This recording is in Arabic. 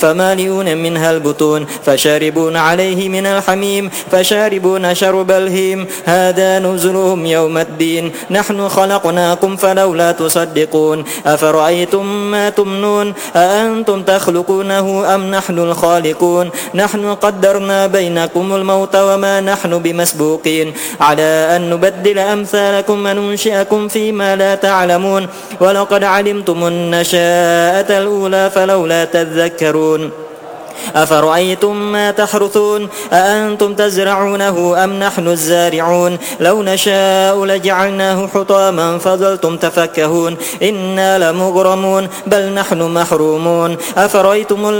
فمالئون منها البطون فشاربون عليه من الحميم فشاربون شرب الهيم هذا نزلهم يوم الدين نحن خلقناكم فلولا تصدقون أفرأيتم ما تمنون أأنتم تخلقونه أم نحن الخالقون نحن قدرنا بينكم الموت وما نحن بمسبوقين على أن نبدل أمثالكم وننشئكم فيما لا تعلمون ولقد علمتم النشاءة الأولى فلولا تذكرون أفرأيتم ما تحرثون أأنتم تزرعونه أم نحن الزارعون لو نشاء لجعلناه حطاما فظلتم تفكهون إنا لمغرمون بل نحن محرومون أفرأيتم